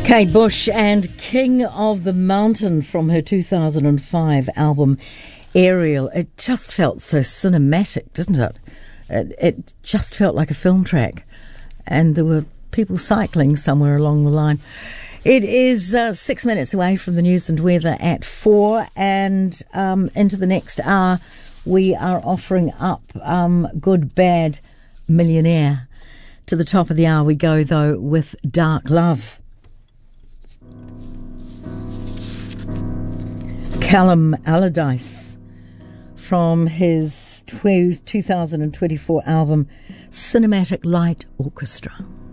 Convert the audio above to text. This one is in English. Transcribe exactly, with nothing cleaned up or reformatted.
Kate Bush and King of the Mountain from her two thousand five album Aerial. It just felt so cinematic, didn't it? It, it just felt like a film track. And there were people cycling somewhere along the line. It is uh, six minutes away from the news and weather at four, and um, into the next hour we are offering up um, Good Bad Millionaire. To the top of the hour we go, though, with Dark Love. Callum Allardyce from his two thousand twenty-four album Cinematic Light Orchestra.